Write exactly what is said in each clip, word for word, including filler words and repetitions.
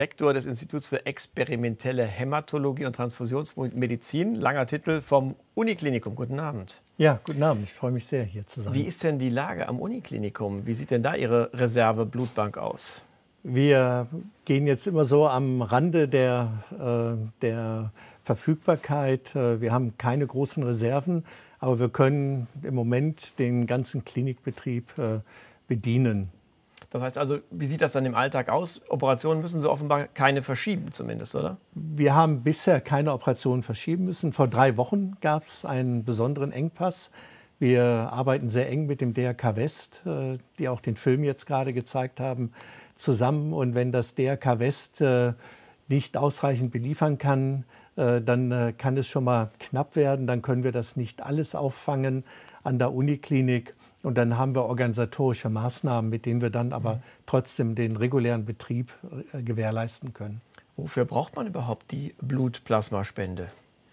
Rektor des Instituts für experimentelle Hämatologie und Transfusionsmedizin, langer Titel, vom Uniklinikum. Guten Abend. Ja, guten Abend. Ich freue mich sehr, hier zu sein. Wie ist denn die Lage am Uniklinikum? Wie sieht denn da Ihre Reserve-Blutbank aus? Wir gehen jetzt immer so am Rande der, äh, der Verfügbarkeit. Wir haben keine großen Reserven, aber wir können im Moment den ganzen Klinikbetrieb äh, bedienen. Das heißt also, wie sieht das dann im Alltag aus? Operationen müssen Sie offenbar keine verschieben zumindest, oder? Wir haben bisher keine Operationen verschieben müssen. Vor drei Wochen gab es einen besonderen Engpass. Wir arbeiten sehr eng mit dem D R K West, äh, die auch den Film jetzt gerade gezeigt haben, zusammen. Und wenn das D R K West äh, nicht ausreichend beliefern kann, äh, dann äh, kann es schon mal knapp werden. Dann können wir das nicht alles auffangen an der Uniklinik. Und dann haben wir organisatorische Maßnahmen, mit denen wir dann aber trotzdem den regulären Betrieb äh, gewährleisten können. Wofür braucht man überhaupt die Blutplasmaspende?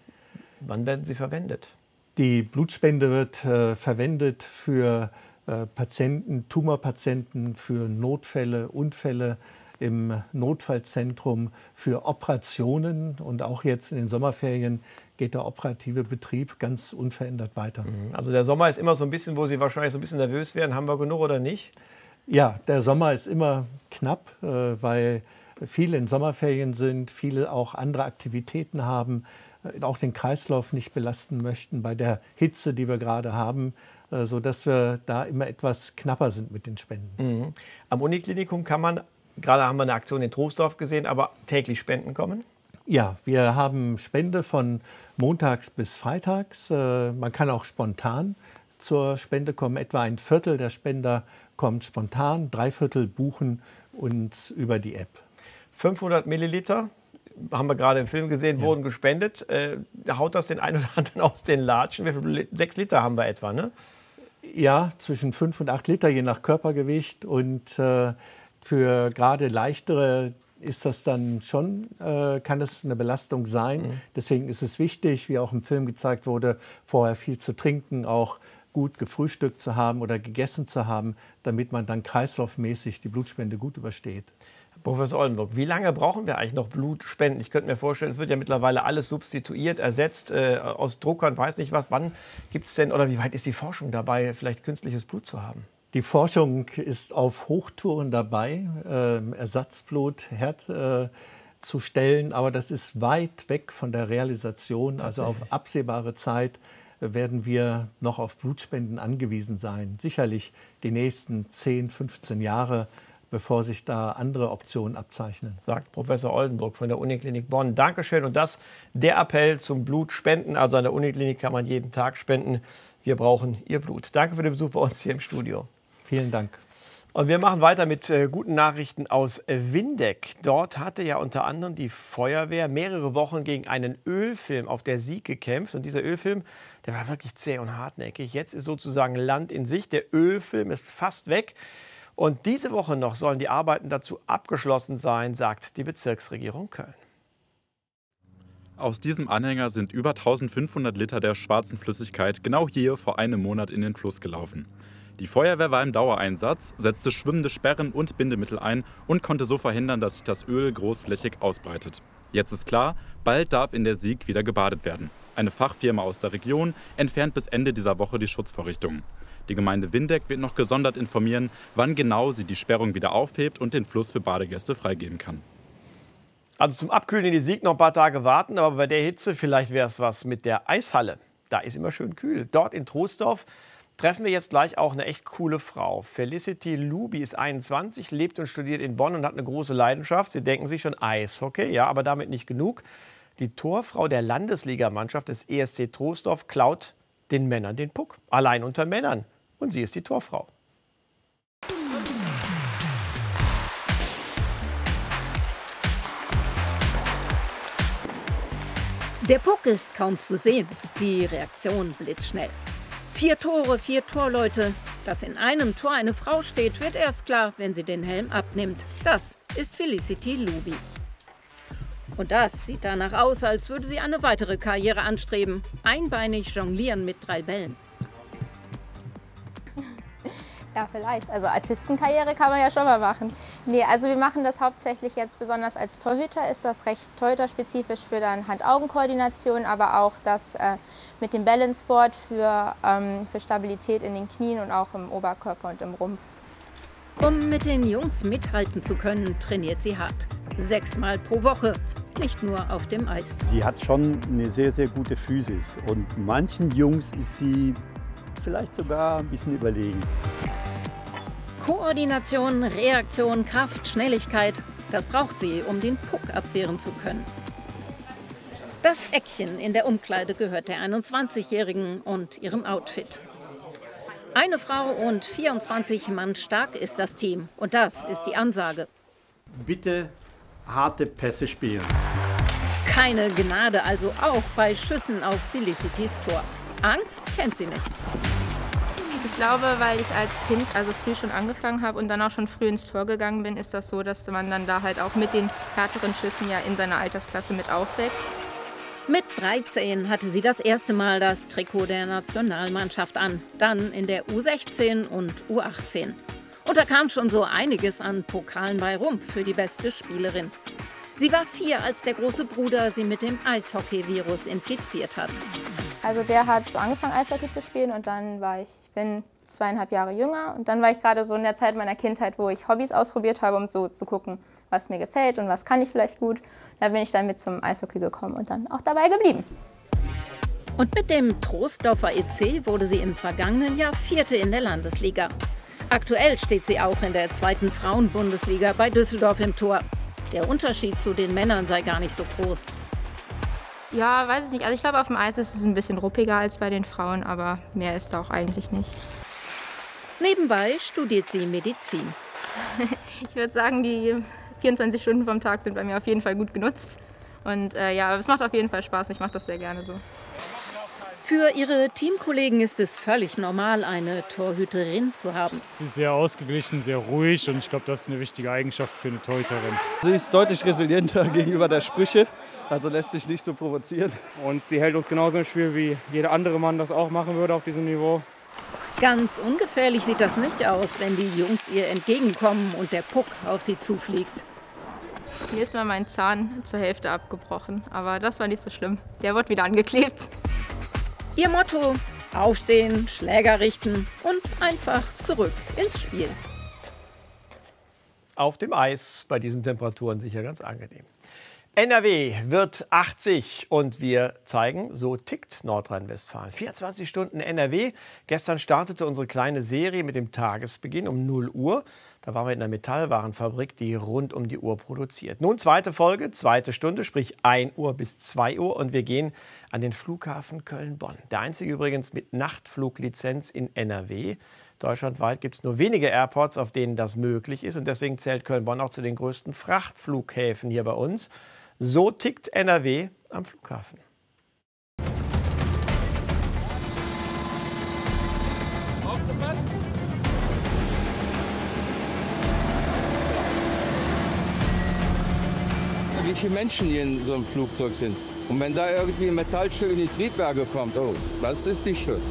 Wann werden sie verwendet? Die Blutspende wird äh, verwendet für äh, Patienten, Tumorpatienten, für Notfälle, Unfälle im Notfallzentrum, für Operationen. Und auch jetzt in den Sommerferien geht der operative Betrieb ganz unverändert weiter. Also der Sommer ist immer so ein bisschen, wo Sie wahrscheinlich so ein bisschen nervös werden. Haben wir genug oder nicht? Ja, der Sommer ist immer knapp, äh, weil viele in Sommerferien sind, viele auch andere Aktivitäten haben, äh, auch den Kreislauf nicht belasten möchten bei der Hitze, die wir gerade haben, äh, sodass wir da immer etwas knapper sind mit den Spenden. Mhm. Am Uniklinikum kann man, gerade haben wir eine Aktion in Troisdorf gesehen, aber täglich Spenden kommen? Ja, wir haben Spende von montags bis freitags. Äh, man kann auch spontan zur Spende kommen. Etwa ein Viertel der Spender kommt spontan, drei Viertel buchen uns über die App. fünfhundert Milliliter, haben wir gerade im Film gesehen, ja, wurden gespendet. Äh, haut das den einen oder anderen aus den Latschen? Wie viel, sechs Liter haben wir etwa, ne? Ja, zwischen fünf und acht Liter, je nach Körpergewicht. Und äh, für gerade leichtere ist das dann schon, äh, kann es eine Belastung sein. Mhm. Deswegen ist es wichtig, wie auch im Film gezeigt wurde, vorher viel zu trinken, auch gut gefrühstückt zu haben oder gegessen zu haben, damit man dann kreislaufmäßig die Blutspende gut übersteht. Professor Oldenburg, wie lange brauchen wir eigentlich noch Blutspenden? Ich könnte mir vorstellen, es wird ja mittlerweile alles substituiert, ersetzt äh, aus Druckern, weiß nicht was. Wann gibt es denn, oder wie weit ist die Forschung dabei, vielleicht künstliches Blut zu haben? Die Forschung ist auf Hochtouren dabei, äh, Ersatzblut herzustellen, äh, aber das ist weit weg von der Realisation. Also auf absehbare Zeit werden wir noch auf Blutspenden angewiesen sein. Sicherlich die nächsten zehn, fünfzehn Jahre, bevor sich da andere Optionen abzeichnen. Sagt Professor Oldenburg von der Uniklinik Bonn. Dankeschön. Und das der Appell zum Blutspenden. Also an der Uniklinik kann man jeden Tag spenden. Wir brauchen Ihr Blut. Danke für den Besuch bei uns hier im Studio. Vielen Dank. Und wir machen weiter mit äh, guten Nachrichten aus äh, Windeck. Dort hatte ja unter anderem die Feuerwehr mehrere Wochen gegen einen Ölfilm auf der Sieg gekämpft. Und dieser Ölfilm, der war wirklich zäh und hartnäckig. Jetzt ist sozusagen Land in Sicht. Der Ölfilm ist fast weg. Und diese Woche noch sollen die Arbeiten dazu abgeschlossen sein, sagt die Bezirksregierung Köln. Aus diesem Anhänger sind über eintausendfünfhundert Liter der schwarzen Flüssigkeit genau hier vor einem Monat in den Fluss gelaufen. Die Feuerwehr war im Dauereinsatz, setzte schwimmende Sperren und Bindemittel ein und konnte so verhindern, dass sich das Öl großflächig ausbreitet. Jetzt ist klar, bald darf in der Sieg wieder gebadet werden. Eine Fachfirma aus der Region entfernt bis Ende dieser Woche die Schutzvorrichtungen. Die Gemeinde Windeck wird noch gesondert informieren, wann genau sie die Sperrung wieder aufhebt und den Fluss für Badegäste freigeben kann. Also zum Abkühlen in die Sieg noch ein paar Tage warten, aber bei der Hitze vielleicht wäre es was mit der Eishalle. Da ist immer schön kühl. Dort in Troisdorf treffen wir jetzt gleich auch eine echt coole Frau. Felicity Luby ist einundzwanzig, lebt und studiert in Bonn und hat eine große Leidenschaft. Sie denken sich schon Eishockey, ja, aber damit nicht genug. Die Torfrau der Landesligamannschaft des E S C Troisdorf klaut den Männern den Puck. Allein unter Männern. Und sie ist die Torfrau. Der Puck ist kaum zu sehen. Die Reaktion blitzschnell. Vier Tore, vier Torleute. Dass in einem Tor eine Frau steht, wird erst klar, wenn sie den Helm abnimmt. Das ist Felicity Luby. Und das sieht danach aus, als würde sie eine weitere Karriere anstreben. Einbeinig jonglieren mit drei Bällen. Ja, vielleicht. Also Artistenkarriere kann man ja schon mal machen. Nee, also wir machen das hauptsächlich jetzt besonders als Torhüter, ist das recht torhüterspezifisch für dann Hand-Augen-Koordination, aber auch das äh, mit dem Balanceboard für, ähm, für Stabilität in den Knien und auch im Oberkörper und im Rumpf. Um mit den Jungs mithalten zu können, trainiert sie hart. Sechsmal pro Woche, nicht nur auf dem Eis. Sie hat schon eine sehr, sehr gute Physis und manchen Jungs ist sie vielleicht sogar ein bisschen überlegen. Koordination, Reaktion, Kraft, Schnelligkeit, das braucht sie, um den Puck abwehren zu können. Das Eckchen in der Umkleide gehört der einundzwanzigjährigen und ihrem Outfit. Eine Frau und vierundzwanzig Mann stark ist das Team. Und das ist die Ansage. Bitte harte Pässe spielen. Keine Gnade also auch bei Schüssen auf Felicities Tor. Angst kennt sie nicht. Ich glaube, weil ich als Kind also früh schon angefangen habe und dann auch schon früh ins Tor gegangen bin, ist das so, dass man dann da halt auch mit den härteren Schüssen ja in seiner Altersklasse mit aufwächst. Mit dreizehn hatte sie das erste Mal das Trikot der Nationalmannschaft an, dann in der U sechzehn und U achtzehn. Und da kam schon so einiges an Pokalen bei rum für die beste Spielerin. Sie war vier, als der große Bruder sie mit dem Eishockey-Virus infiziert hat. Also der hat so angefangen Eishockey zu spielen und dann war ich, ich bin zweieinhalb Jahre jünger und dann war ich gerade so in der Zeit meiner Kindheit, wo ich Hobbys ausprobiert habe, um so zu gucken, was mir gefällt und was kann ich vielleicht gut. Da bin ich dann mit zum Eishockey gekommen und dann auch dabei geblieben. Und mit dem Troisdorfer E C wurde sie im vergangenen Jahr Vierte in der Landesliga. Aktuell steht sie auch in der zweiten Frauenbundesliga bei Düsseldorf im Tor. Der Unterschied zu den Männern sei gar nicht so groß. Ja, weiß ich nicht. Also ich glaube, auf dem Eis ist es ein bisschen ruppiger als bei den Frauen, aber mehr ist da auch eigentlich nicht. Nebenbei studiert sie Medizin. Ich würde sagen, die vierundzwanzig Stunden vom Tag sind bei mir auf jeden Fall gut genutzt. Und äh, ja, es macht auf jeden Fall Spaß. Ich mache das sehr gerne so. Für ihre Teamkollegen ist es völlig normal, eine Torhüterin zu haben. Sie ist sehr ausgeglichen, sehr ruhig und ich glaube, das ist eine wichtige Eigenschaft für eine Torhüterin. Sie ist deutlich resilienter gegenüber der Sprüche, also lässt sich nicht so provozieren. Und sie hält uns genauso im Spiel, wie jeder andere Mann das auch machen würde auf diesem Niveau. Ganz ungefährlich sieht das nicht aus, wenn die Jungs ihr entgegenkommen und der Puck auf sie zufliegt. Mir ist mal mein Zahn zur Hälfte abgebrochen, aber das war nicht so schlimm. Der wird wieder angeklebt. Ihr Motto: Aufstehen, Schläger richten und einfach zurück ins Spiel. Auf dem Eis bei diesen Temperaturen sicher ganz angenehm. N R W wird achtzig und wir zeigen, so tickt Nordrhein-Westfalen. vierundzwanzig Stunden N R W. Gestern startete unsere kleine Serie mit dem Tagesbeginn um null Uhr. Da waren wir in einer Metallwarenfabrik, die rund um die Uhr produziert. Nun zweite Folge, zweite Stunde, sprich ein Uhr bis zwei Uhr. Und wir gehen an den Flughafen Köln-Bonn. Der einzige übrigens mit Nachtfluglizenz in N R W. Deutschlandweit gibt es nur wenige Airports, auf denen das möglich ist. Und deswegen zählt Köln-Bonn auch zu den größten Frachtflughäfen hier bei uns. So tickt N R W am Flughafen. Wie viele Menschen hier in so einem Flugzeug sind. Und wenn da irgendwie ein Metallstück in die Triebwerke kommt, oh, das ist nicht schön.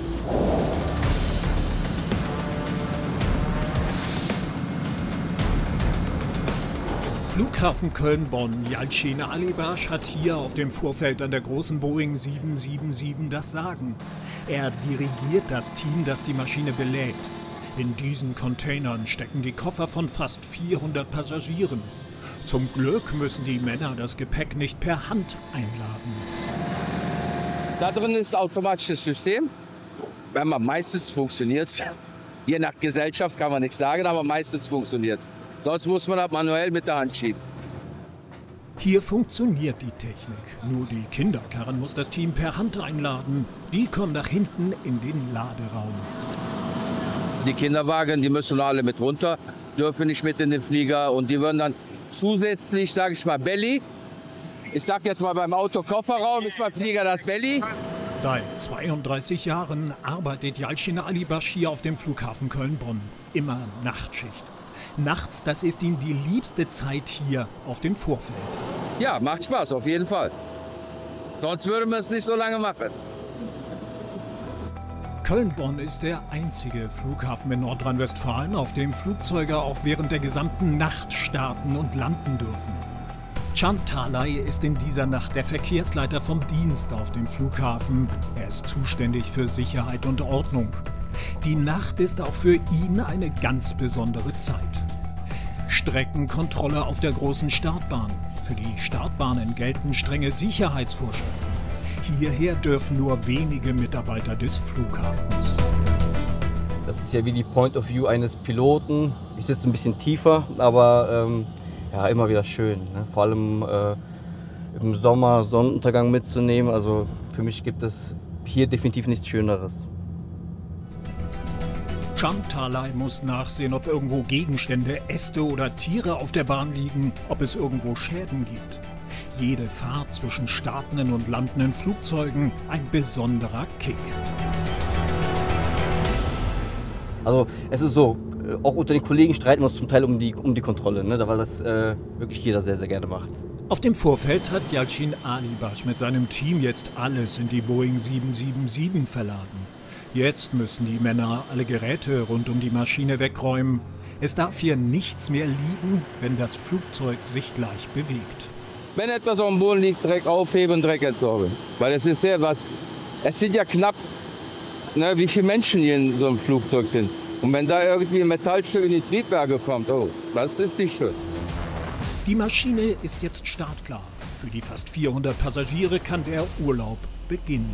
Flughafen Köln-Bonn. Yalcin Alibash hat hier auf dem Vorfeld an der großen Boeing sieben sieben sieben das Sagen. Er dirigiert das Team, das die Maschine belädt. In diesen Containern stecken die Koffer von fast vierhundert Passagieren. Zum Glück müssen die Männer das Gepäck nicht per Hand einladen. Da drin ist ein automatisches System. Wenn man meistens funktioniert es. Je nach Gesellschaft kann man nichts sagen, aber meistens funktioniert es. Sonst muss man das manuell mit der Hand schieben. Hier funktioniert die Technik. Nur die Kinderkarren muss das Team per Hand einladen. Die kommen nach hinten in den Laderaum. Die Kinderwagen, die müssen alle mit runter, dürfen nicht mit in den Flieger. Und die würden dann zusätzlich, sage ich mal, Belly. Ich sag jetzt mal, beim Auto Kofferraum ist beim Flieger das Belly. Seit zweiunddreißig Jahren arbeitet Yalcin Alibash hier auf dem Flughafen Köln-Bonn. Immer Nachtschicht. Nachts, das ist ihm die liebste Zeit hier auf dem Vorfeld. Ja, macht Spaß, auf jeden Fall. Sonst würden wir es nicht so lange machen. Köln-Bonn ist der einzige Flughafen in Nordrhein-Westfalen, auf dem Flugzeuge auch während der gesamten Nacht starten und landen dürfen. Can Talay ist in dieser Nacht der Verkehrsleiter vom Dienst auf dem Flughafen. Er ist zuständig für Sicherheit und Ordnung. Die Nacht ist auch für ihn eine ganz besondere Zeit. Streckenkontrolle auf der großen Startbahn. Für die Startbahnen gelten strenge Sicherheitsvorschriften. Hierher dürfen nur wenige Mitarbeiter des Flughafens. Das ist ja wie die Point of View eines Piloten. Ich sitze ein bisschen tiefer, aber ähm, ja, immer wieder schön. Ne? Vor allem äh, im Sommer Sonnenuntergang mitzunehmen. Also für mich gibt es hier definitiv nichts Schöneres. Can Talay muss nachsehen, ob irgendwo Gegenstände, Äste oder Tiere auf der Bahn liegen, ob es irgendwo Schäden gibt. Jede Fahrt zwischen startenden und landenden Flugzeugen ein besonderer Kick. Also es ist so, auch unter den Kollegen streiten wir uns zum Teil um die, um die Kontrolle, ne? Weil das äh, wirklich jeder sehr, sehr gerne macht. Auf dem Vorfeld hat Yalcin Alibash mit seinem Team jetzt alles in die Boeing sieben sieben sieben verladen. Jetzt müssen die Männer alle Geräte rund um die Maschine wegräumen. Es darf hier nichts mehr liegen, wenn das Flugzeug sich gleich bewegt. Wenn etwas auf dem Boden liegt, Dreck aufheben, Dreck entsorgen. Weil es ist sehr was. Es sind ja knapp, ne, wie viele Menschen hier in so einem Flugzeug sind. Und wenn da irgendwie ein Metallstück in die Triebwerke kommt, oh, das ist nicht schön. Die Maschine ist jetzt startklar. Für die fast vierhundert Passagiere kann der Urlaub beginnen.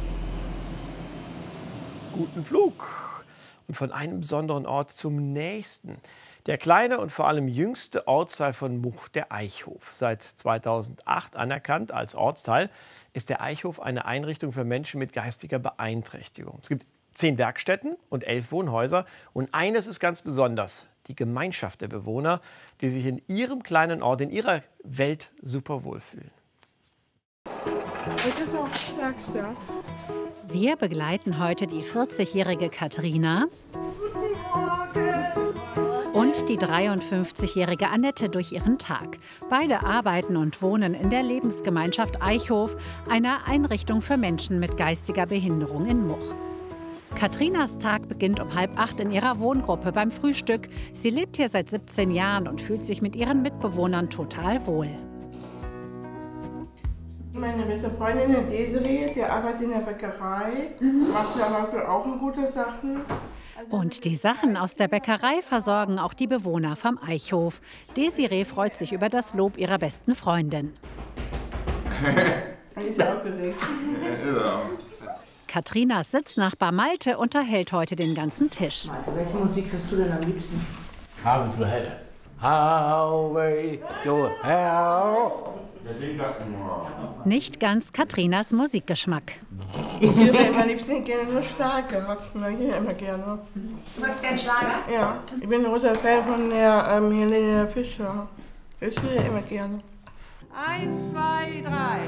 Guten Flug und von einem besonderen Ort zum nächsten. Der kleine und vor allem jüngste Ortsteil von Much, der Eichhof. Seit zweitausendacht anerkannt als Ortsteil, ist der Eichhof eine Einrichtung für Menschen mit geistiger Beeinträchtigung. Es gibt zehn Werkstätten und elf Wohnhäuser. Und eines ist ganz besonders: die Gemeinschaft der Bewohner, die sich in ihrem kleinen Ort, in ihrer Welt super wohlfühlen. Wir begleiten heute die vierzigjährige Katharina und die dreiundfünfzigjährige Annette durch ihren Tag. Beide arbeiten und wohnen in der Lebensgemeinschaft Eichhof, einer Einrichtung für Menschen mit geistiger Behinderung in Much. Katharinas Tag beginnt um halb acht in ihrer Wohngruppe beim Frühstück. Sie lebt hier seit siebzehn Jahren und fühlt sich mit ihren Mitbewohnern total wohl. Meine beste Freundin, die Desiree, die arbeitet in der Bäckerei, macht ja auch gute Sachen. Und die Sachen aus der Bäckerei versorgen auch die Bewohner vom Eichhof. Desiree freut sich über das Lob ihrer besten Freundin. Die ist aufgeregt. Katharinas Sitznachbar Malte unterhält heute den ganzen Tisch. Malte, welche Musik hörst du denn am liebsten? How to hell. Highway to hell. Nicht ganz Katharinas Musikgeschmack. Ich höre am liebsten gerne nur Schlager, mag ich immer gerne. Du machst gern Schlager? Ja, ich bin ein großer Fan von der ähm, Helene Fischer. Das höre ich immer gerne. Eins, zwei, drei.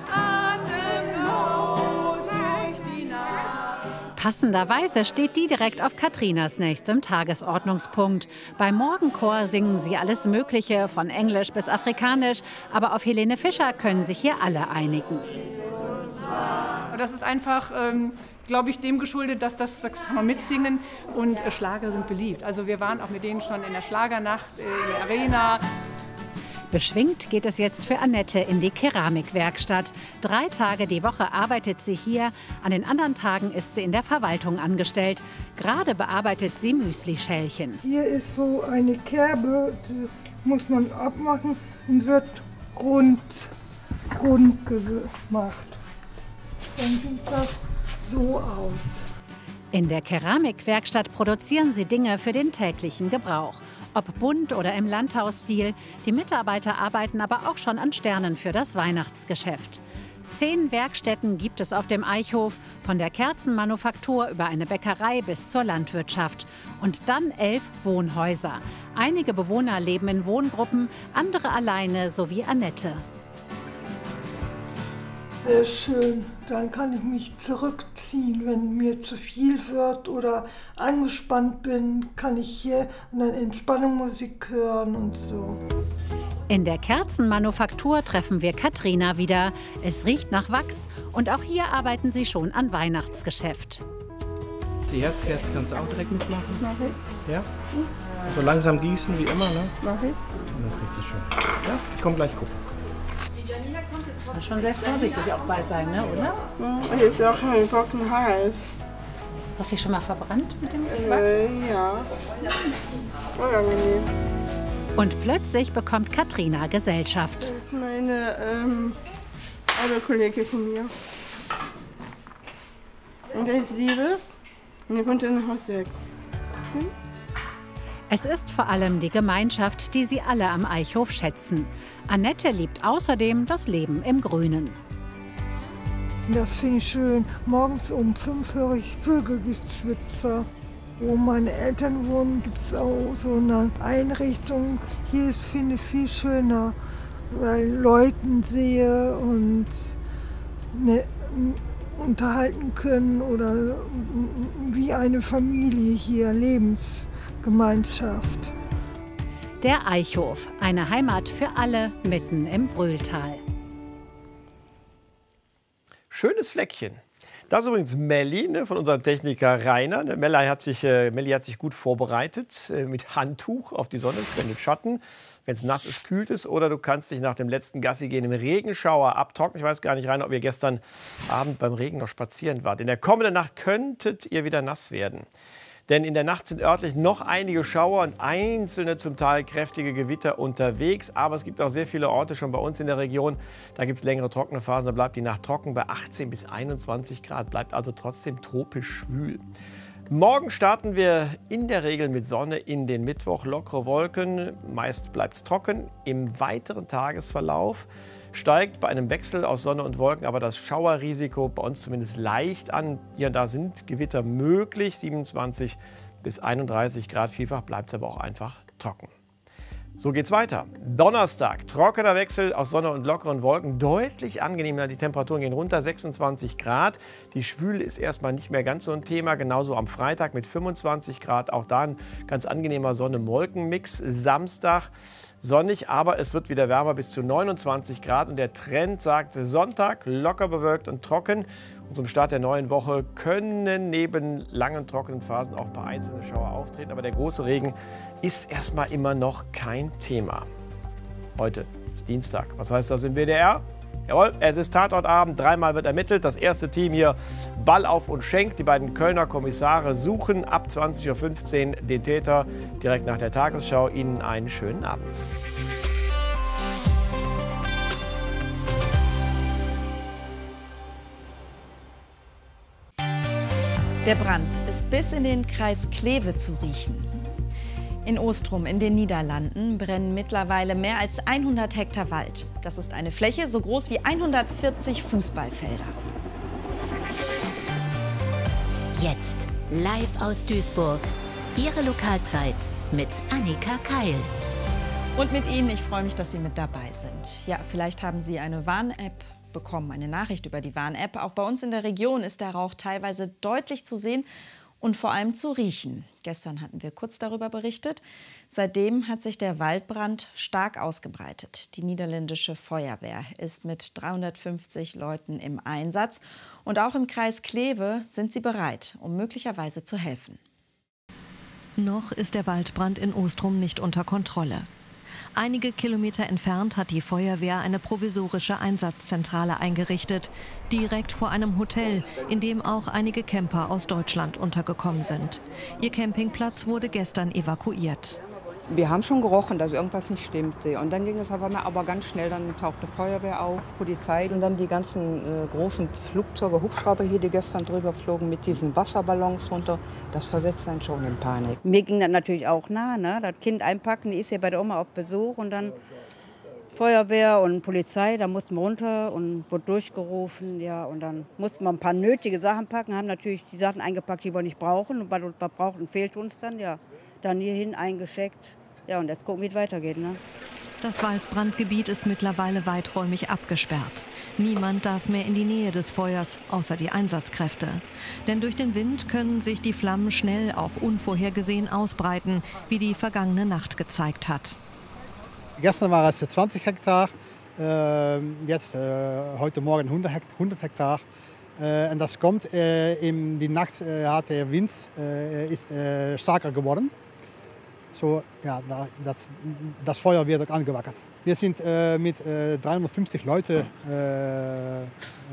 Atemlos durch die Nacht. Passenderweise steht die direkt auf Katharinas nächstem Tagesordnungspunkt. Beim Morgenchor singen sie alles Mögliche, von Englisch bis Afrikanisch. Aber auf Helene Fischer können sich hier alle einigen. Das ist einfach, ähm, glaube ich, dem geschuldet, dass das, das kann man mitsingen und äh, Schlager sind beliebt. Also wir waren auch mit denen schon in der Schlagernacht, äh, in der Arena. Beschwingt geht es jetzt für Annette in die Keramikwerkstatt. Drei Tage die Woche arbeitet sie hier. An den anderen Tagen ist sie in der Verwaltung angestellt. Gerade bearbeitet sie Müslischälchen. Hier ist so eine Kerbe, die muss man abmachen und wird rund, rund gemacht. Dann sieht das so aus. In der Keramikwerkstatt produzieren sie Dinge für den täglichen Gebrauch. Ob bunt oder im Landhausstil, die Mitarbeiter arbeiten aber auch schon an Sternen für das Weihnachtsgeschäft. Zehn Werkstätten gibt es auf dem Eichhof, von der Kerzenmanufaktur über eine Bäckerei bis zur Landwirtschaft. Und dann elf Wohnhäuser. Einige Bewohner leben in Wohngruppen, andere alleine, so wie Annette. Sehr schön. Dann kann ich mich zurückziehen, wenn mir zu viel wird oder angespannt bin, kann ich hier und dann Entspannungsmusik hören und so. In der Kerzenmanufaktur treffen wir Katharina wieder. Es riecht nach Wachs und auch hier arbeiten sie schon an Weihnachtsgeschäft. Die Herzkerze kannst du auch direkt mitmachen. Mach ich. Ja? So langsam gießen wie immer, ne? Mach ich. Und dann kriegst du schon. Ja, ich komm gleich gucken. Muss man schon sehr vorsichtig auch bei sein, ne, oder? Ja, hier ist auch ein trocken Hals. Hast du dich schon mal verbrannt mit dem Wachs? Äh, ja. Unangenehm. Und plötzlich bekommt Katrina Gesellschaft. Das ist meine ähm, Arbeitskollegin von mir. Und der ist Liebe. Und die kommt in Haus sechs. Stimmt's? Es ist vor allem die Gemeinschaft, die sie alle am Eichhof schätzen. Annette liebt außerdem das Leben im Grünen. Das finde ich schön. Morgens um fünf höre ich Vögelgezwitscher. Wo meine Eltern wohnen, gibt es auch so eine Einrichtung. Hier finde ich viel schöner, weil ich Leuten sehe und ne, unterhalten können oder wie eine Familie hier, Lebensgemeinschaft. Der Eichhof, eine Heimat für alle mitten im Brühltal. Schönes Fleckchen. Das ist übrigens Melli, ne, von unserem Techniker Rainer. Ne, Melli, hat sich, äh, Melli hat sich gut vorbereitet äh, mit Handtuch auf die Sonne, spendet Schatten. Wenn es nass ist, kühlt es. Oder du kannst dich nach dem letzten Gassi gehen im Regenschauer abtrocknen. Ich weiß gar nicht, Rainer, ob ihr gestern Abend beim Regen noch spazieren wart. In der kommenden Nacht könntet ihr wieder nass werden. Denn in der Nacht sind örtlich noch einige Schauer und einzelne zum Teil kräftige Gewitter unterwegs. Aber es gibt auch sehr viele Orte schon bei uns in der Region. Da gibt es längere trockene Phasen. Da bleibt die Nacht trocken bei achtzehn bis einundzwanzig Grad. Bleibt also trotzdem tropisch schwül. Morgen starten wir in der Regel mit Sonne in den Mittwoch. Lockere Wolken, meist bleibt es trocken. Im weiteren Tagesverlauf steigt bei einem Wechsel aus Sonne und Wolken aber das Schauerrisiko bei uns zumindest leicht an. Hier und da sind Gewitter möglich, siebenundzwanzig bis einunddreißig Grad. Vielfach bleibt es aber auch einfach trocken. So geht's weiter. Donnerstag, trockener Wechsel aus Sonne und lockeren Wolken. Deutlich angenehmer, die Temperaturen gehen runter, sechsundzwanzig Grad. Die Schwüle ist erstmal nicht mehr ganz so ein Thema. Genauso am Freitag mit fünfundzwanzig Grad. Auch da ein ganz angenehmer Sonne-Wolken-Mix. Samstag sonnig, aber es wird wieder wärmer bis zu neunundzwanzig Grad. Und der Trend sagt Sonntag locker bewölkt und trocken. Und zum Start der neuen Woche können neben langen trockenen Phasen auch ein paar einzelne Schauer auftreten. Aber der große Regen ist erstmal immer noch kein Thema. Heute ist Dienstag. Was heißt das im W D R? Jawohl, es ist Tatortabend. Dreimal wird ermittelt. Das erste Team hier Ball auf und Schenk. Die beiden Kölner Kommissare suchen ab zwanzig Uhr fünfzehn den Täter. Direkt nach der Tagesschau. Ihnen einen schönen Abend. Der Brand ist bis in den Kreis Kleve zu riechen. In Ostrum in den Niederlanden brennen mittlerweile mehr als hundert Hektar Wald. Das ist eine Fläche so groß wie hundertvierzig Fußballfelder. Jetzt live aus Duisburg. Ihre Lokalzeit mit Annika Keil. Und mit Ihnen, ich freue mich, dass Sie mit dabei sind. Ja, vielleicht haben Sie eine Warn-App bekommen, eine Nachricht über die Warn-App. Auch bei uns in der Region ist der Rauch teilweise deutlich zu sehen und vor allem zu riechen. Gestern hatten wir kurz darüber berichtet. Seitdem hat sich der Waldbrand stark ausgebreitet. Die niederländische Feuerwehr ist mit dreihundertfünfzig Leuten im Einsatz. Und auch im Kreis Kleve sind sie bereit, um möglicherweise zu helfen. Noch ist der Waldbrand in Ostrum nicht unter Kontrolle. Einige Kilometer entfernt hat die Feuerwehr eine provisorische Einsatzzentrale eingerichtet, direkt vor einem Hotel, in dem auch einige Camper aus Deutschland untergekommen sind. Ihr Campingplatz wurde gestern evakuiert. Wir haben schon gerochen, dass irgendwas nicht stimmte. Und dann ging es auf einmal aber ganz schnell, dann tauchte Feuerwehr auf, Polizei und dann die ganzen äh, großen Flugzeuge, Hubschrauber hier, die gestern drüber flogen mit diesen Wasserballons runter. Das versetzt einen schon in Panik. Mir ging das natürlich auch nah, ne? Das Kind einpacken, die ist hier bei der Oma auf Besuch und dann Feuerwehr und Polizei, da mussten wir runter und wurde durchgerufen. Ja, und dann mussten wir ein paar nötige Sachen packen, haben natürlich die Sachen eingepackt, die wir nicht brauchen. Und was wir brauchen, fehlt uns dann, ja. Dann hierhin eingecheckt. Ja, und jetzt gucken, wie es weitergeht. Ne? Das Waldbrandgebiet ist mittlerweile weiträumig abgesperrt. Niemand darf mehr in die Nähe des Feuers, außer die Einsatzkräfte. Denn durch den Wind können sich die Flammen schnell auch unvorhergesehen ausbreiten, wie die vergangene Nacht gezeigt hat. Gestern war es zwanzig Hektar, äh, jetzt äh, heute Morgen hundert Hektar. Äh, und das kommt, äh, in die Nacht äh, hat der Wind äh, ist, äh, stärker geworden. So, ja, da, das, das Feuer wird auch angewackert. Wir sind äh, mit äh, dreihundertfünfzig Leuten äh, äh,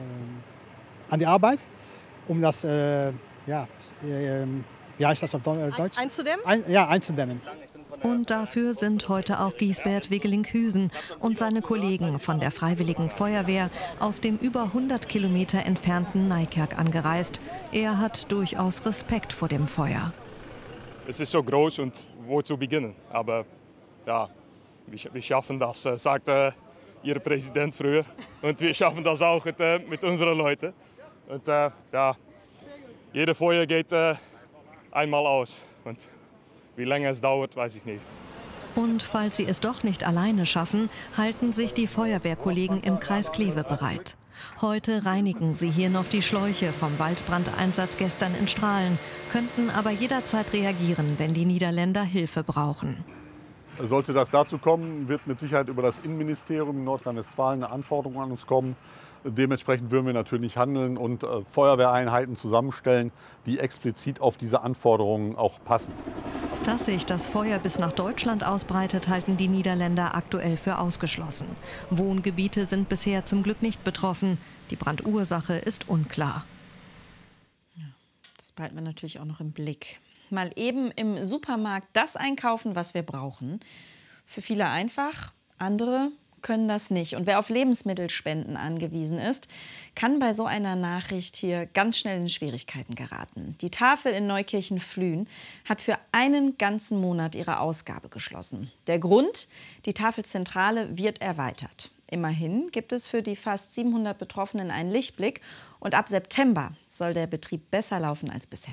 an die Arbeit, um das, äh, ja, äh, wie heißt das auf Deutsch? Einzudämmen? Ein, ja, einzudämmen. Und dafür sind heute auch Giesbert Wegelinck-Hüsen und seine Kollegen von der Freiwilligen Feuerwehr aus dem über hundert Kilometer entfernten Nijkerk angereist. Er hat durchaus Respekt vor dem Feuer. Es ist so groß und wo zu beginnen. Aber ja, wir schaffen das, sagte Ihr Präsident früher. Und wir schaffen das auch mit unseren Leuten. Und äh, ja, jede Feuer geht äh, einmal aus. Und wie lange es dauert, weiß ich nicht. Und falls sie es doch nicht alleine schaffen, halten sich die Feuerwehrkollegen im Kreis Kleve bereit. Heute reinigen sie hier noch die Schläuche vom Waldbrandeinsatz gestern in Strahlen, könnten aber jederzeit reagieren, wenn die Niederländer Hilfe brauchen. Sollte das dazu kommen, wird mit Sicherheit über das Innenministerium in Nordrhein-Westfalen eine Anforderung an uns kommen. Dementsprechend würden wir natürlich handeln und äh, Feuerwehreinheiten zusammenstellen, die explizit auf diese Anforderungen auch passen. Dass sich das Feuer bis nach Deutschland ausbreitet, halten die Niederländer aktuell für ausgeschlossen. Wohngebiete sind bisher zum Glück nicht betroffen. Die Brandursache ist unklar. Ja, das behalten wir natürlich auch noch im Blick. Mal eben im Supermarkt das einkaufen, was wir brauchen. Für viele einfach, andere können das nicht. Und wer auf Lebensmittelspenden angewiesen ist, kann bei so einer Nachricht hier ganz schnell in Schwierigkeiten geraten. Die Tafel in Neukirchen-Flühen hat für einen ganzen Monat ihre Ausgabe geschlossen. Der Grund? Die Tafelzentrale wird erweitert. Immerhin gibt es für die fast siebenhundert Betroffenen einen Lichtblick. Und ab September soll der Betrieb besser laufen als bisher.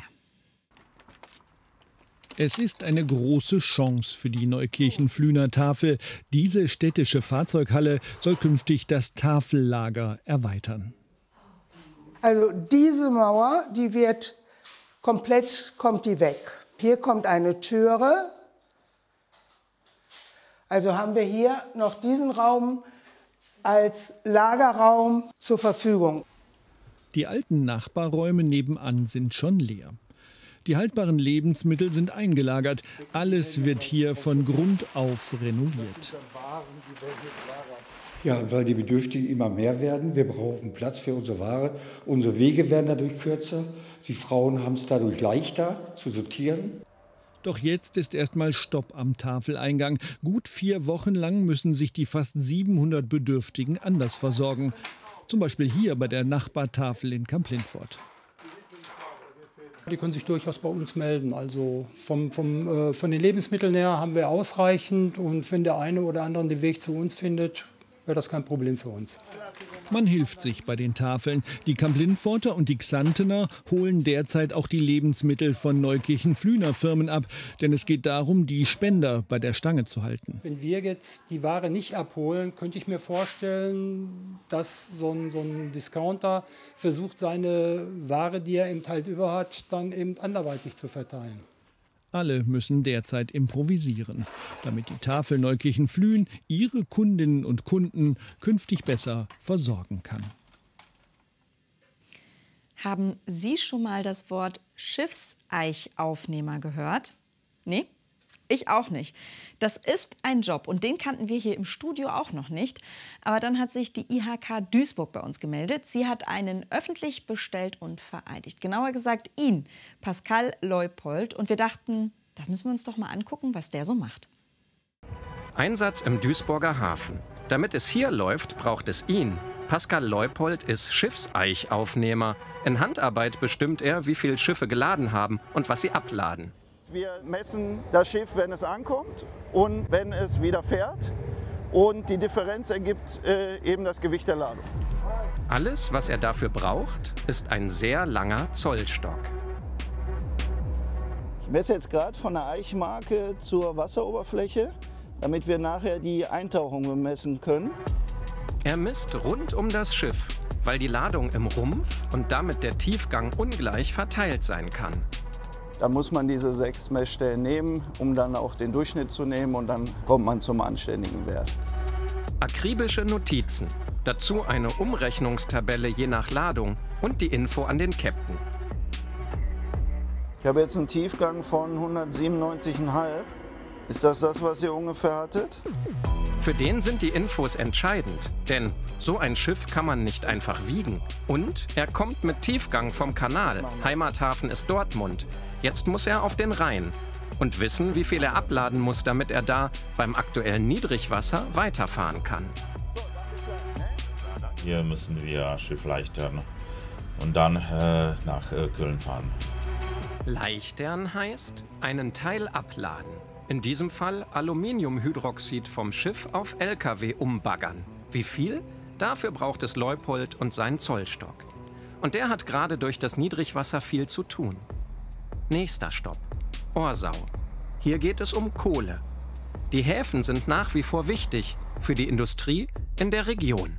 Es ist eine große Chance für die Neukirchen-Flühner Tafel. Diese städtische Fahrzeughalle soll künftig das Tafellager erweitern. Also diese Mauer, die wird komplett, kommt die weg. Hier kommt eine Türe. Also haben wir hier noch diesen Raum als Lagerraum zur Verfügung. Die alten Nachbarräume nebenan sind schon leer. Die haltbaren Lebensmittel sind eingelagert. Alles wird hier von Grund auf renoviert. Ja, weil die Bedürftigen immer mehr werden. Wir brauchen Platz für unsere Ware. Unsere Wege werden dadurch kürzer. Die Frauen haben es dadurch leichter zu sortieren. Doch jetzt ist erstmal Stopp am Tafeleingang. Gut vier Wochen lang müssen sich die fast siebenhundert Bedürftigen anders versorgen. Zum Beispiel hier bei der Nachbartafel in Kamp-Lintfort. Die können sich durchaus bei uns melden. Also vom, vom, äh, von den Lebensmitteln her haben wir ausreichend. Und wenn der eine oder andere den Weg zu uns findet, wäre das kein Problem für uns. Man hilft sich bei den Tafeln. Die Kamp-Lintforter und die Xantener holen derzeit auch die Lebensmittel von Neukirchen-Flühner Firmen ab. Denn es geht darum, die Spender bei der Stange zu halten. Wenn wir jetzt die Ware nicht abholen, könnte ich mir vorstellen, dass so ein, so ein Discounter versucht, seine Ware, die er eben halt über hat, dann eben anderweitig zu verteilen. Alle müssen derzeit improvisieren, damit die Tafel Neukirchen-Flühen ihre Kundinnen und Kunden künftig besser versorgen kann. Haben Sie schon mal das Wort Schiffseichaufnehmer gehört? Nee? Ich auch nicht. Das ist ein Job und den kannten wir hier im Studio auch noch nicht. Aber dann hat sich die I H K Duisburg bei uns gemeldet. Sie hat einen öffentlich bestellt und vereidigt. Genauer gesagt ihn, Pascal Leupold. Und wir dachten, das müssen wir uns doch mal angucken, was der so macht. Einsatz im Duisburger Hafen. Damit es hier läuft, braucht es ihn. Pascal Leupold ist Schiffseichaufnehmer. In Handarbeit bestimmt er, wie viele Schiffe geladen haben und was sie abladen. Wir messen das Schiff, wenn es ankommt und wenn es wieder fährt. Und die Differenz ergibt äh, eben das Gewicht der Ladung. Alles, was er dafür braucht, ist ein sehr langer Zollstock. Ich messe jetzt gerade von der Eichmarke zur Wasseroberfläche, damit wir nachher die Eintauchung bemessen können. Er misst rund um das Schiff, weil die Ladung im Rumpf und damit der Tiefgang ungleich verteilt sein kann. Da muss man diese sechs Messstellen nehmen, um dann auch den Durchschnitt zu nehmen und dann kommt man zum anständigen Wert. Akribische Notizen, dazu eine Umrechnungstabelle je nach Ladung Und die Info an den Captain. Ich habe jetzt einen Tiefgang von hundertsiebenundneunzig Komma fünf. Ist das das, was ihr ungefähr hattet? Für den sind die Infos entscheidend, denn so ein Schiff kann man nicht einfach wiegen. Und er kommt mit Tiefgang vom Kanal. Heimathafen ist Dortmund. Jetzt muss er auf den Rhein und wissen, wie viel er abladen muss, damit er da beim aktuellen Niedrigwasser weiterfahren kann. Hier müssen wir Schiff leichtern und dann äh, nach äh, Köln fahren. Leichtern heißt einen Teil abladen. In diesem Fall Aluminiumhydroxid vom Schiff auf L K W umbaggern. Wie viel? Dafür braucht es Leupold und seinen Zollstock. Und der hat gerade durch das Niedrigwasser viel zu tun. Nächster Stopp. Orsau. Hier geht es um Kohle. Die Häfen sind nach wie vor wichtig für die Industrie in der Region.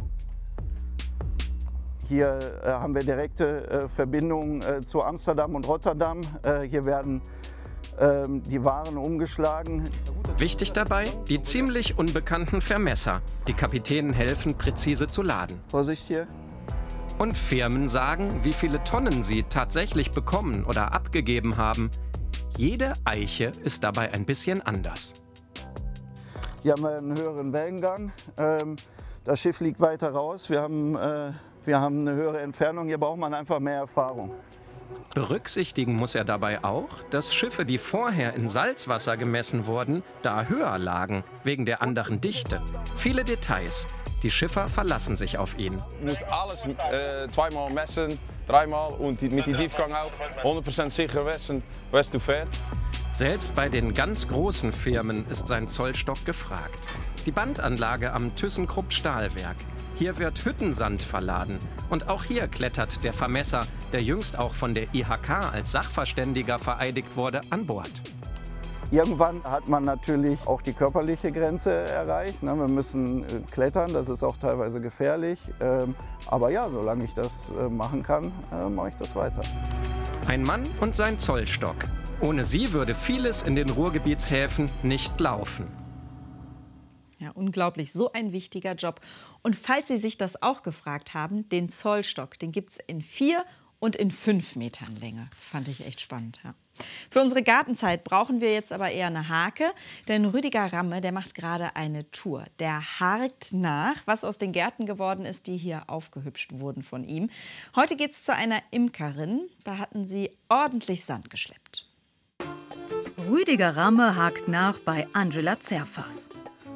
Hier äh, haben wir direkte äh, Verbindungen äh, zu Amsterdam und Rotterdam. Äh, hier werden äh, die Waren umgeschlagen. Wichtig dabei, die ziemlich unbekannten Vermesser. Die Kapitänen helfen, präzise zu laden. Vorsicht hier. Und Firmen sagen, wie viele Tonnen sie tatsächlich bekommen oder abgegeben haben. Jede Eiche ist dabei ein bisschen anders. Hier haben wir einen höheren Wellengang. Ähm, das Schiff liegt weiter raus. Wir haben, äh, wir haben eine höhere Entfernung. Hier braucht man einfach mehr Erfahrung. Berücksichtigen muss er dabei auch, dass Schiffe, die vorher in Salzwasser gemessen wurden, da höher lagen, wegen der anderen Dichte. Viele Details. Die Schiffer verlassen sich auf ihn. Du musst alles äh, zweimal messen, dreimal und die, mit dem Tiefgang auch hundert Prozent sicher messen, was du fährst. Selbst bei den ganz großen Firmen ist sein Zollstock gefragt. Die Bandanlage am ThyssenKrupp Stahlwerk. Hier wird Hüttensand verladen. Und auch hier klettert der Vermesser, der jüngst auch von der I H K als Sachverständiger vereidigt wurde, an Bord. Irgendwann hat man natürlich auch die körperliche Grenze erreicht. Wir müssen klettern, das ist auch teilweise gefährlich. Aber ja, solange ich das machen kann, mache ich das weiter. Ein Mann und sein Zollstock. Ohne sie würde vieles in den Ruhrgebietshäfen nicht laufen. Ja, unglaublich, so ein wichtiger Job. Und falls Sie sich das auch gefragt haben, den Zollstock, den gibt es in vier und in fünf Metern Länge. Fand ich echt spannend, ja. Für unsere Gartenzeit brauchen wir jetzt aber eher eine Hake, denn Rüdiger Ramme, der macht gerade eine Tour. Der harkt nach, was aus den Gärten geworden ist, die hier aufgehübscht wurden von ihm. Heute geht es zu einer Imkerin, da hatten sie ordentlich Sand geschleppt. Rüdiger Ramme hakt nach bei Angela Zerfas.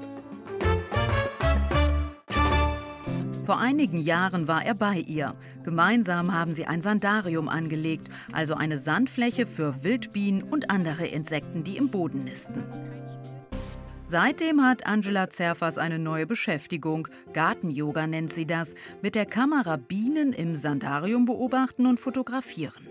Vor einigen Jahren war er bei ihr. Gemeinsam haben sie ein Sandarium angelegt, also eine Sandfläche für Wildbienen und andere Insekten, die im Boden nisten. Seitdem hat Angela Zerfas eine neue Beschäftigung. Garten-Yoga nennt sie das. Mit der Kamera Bienen im Sandarium beobachten und fotografieren.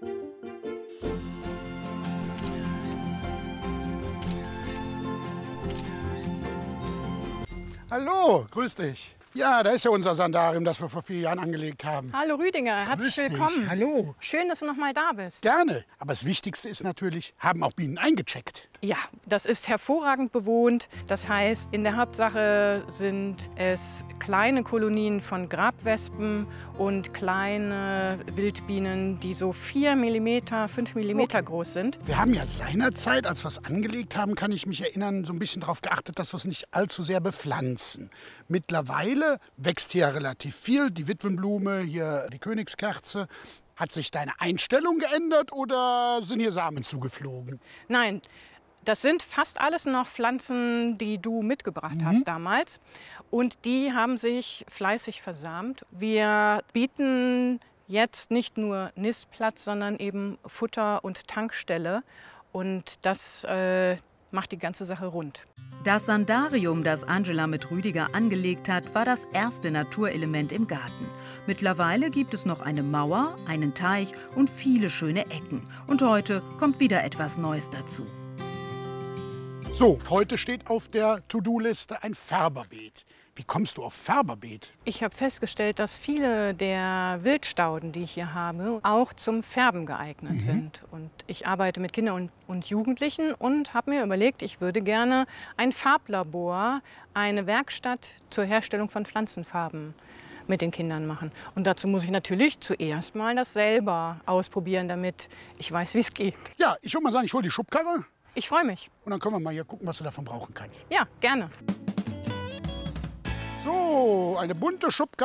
Hallo, grüß dich. Ja, da ist ja unser Sandarium, das wir vor vier Jahren angelegt haben. Hallo Rüdiger, herzlich Grüß dich. willkommen. Hallo. Schön, dass du noch mal da bist. Gerne. Aber das Wichtigste ist natürlich, haben auch Bienen eingecheckt. Ja, das ist hervorragend bewohnt. Das heißt, in der Hauptsache sind es kleine Kolonien von Grabwespen und kleine Wildbienen, die so vier Millimeter, fünf Millimeter okay. groß sind. Wir haben ja seinerzeit, als wir es angelegt haben, kann ich mich erinnern, so ein bisschen darauf geachtet, dass wir es nicht allzu sehr bepflanzen. Mittlerweile wächst hier relativ viel, die Witwenblume, hier die Königskerze. Hat sich deine Einstellung geändert oder sind hier Samen zugeflogen? Nein, das sind fast alles noch Pflanzen, die du mitgebracht mhm. hast damals. Und die haben sich fleißig versamt. Wir bieten jetzt nicht nur Nistplatz, sondern eben Futter und Tankstelle. Und das äh, macht die ganze Sache rund. Das Sandarium, das Angela mit Rüdiger angelegt hat, war das erste Naturelement im Garten. Mittlerweile gibt es noch eine Mauer, einen Teich und viele schöne Ecken. Und heute kommt wieder etwas Neues dazu. So, heute steht auf der To-Do-Liste ein Färberbeet. Wie kommst du auf Färberbeet? Ich habe festgestellt, dass viele der Wildstauden, die ich hier habe, auch zum Färben geeignet mhm. sind. Und ich arbeite mit Kindern und, und Jugendlichen und habe mir überlegt, ich würde gerne ein Farblabor, eine Werkstatt zur Herstellung von Pflanzenfarben mit den Kindern machen. Und dazu muss ich natürlich zuerst mal das selber ausprobieren, damit ich weiß, wie es geht. Ja, ich würde mal sagen, ich hole die Schubkarre. Ich freue mich. Und dann können wir mal hier gucken, was du davon brauchen kannst. Ja, gerne. So, eine bunte Schubkarre.